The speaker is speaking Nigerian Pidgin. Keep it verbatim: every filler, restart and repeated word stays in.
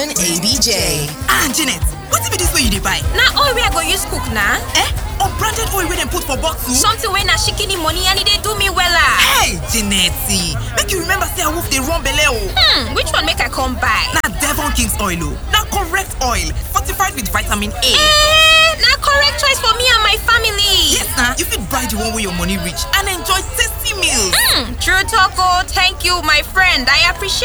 Devon A B J. Ah, Janet, what be this way you dey buy? Na oil wey I go use cook na. Eh? Unbranded oil wey dem put for bottle? Something wey na shikini money and e dey do me wella. Hey, Janet, make you remember say awoof dey run belle o. Hmm, which one make I come buy? Na Devon King's oil o. Na correct oil, fortified with vitamin A. Eh, na correct choice for me and my family. Yes na, you fit buy the one wey your money reach and enjoy tasty meals. Hmm, true talk o. Thank you, my friend. I appreciate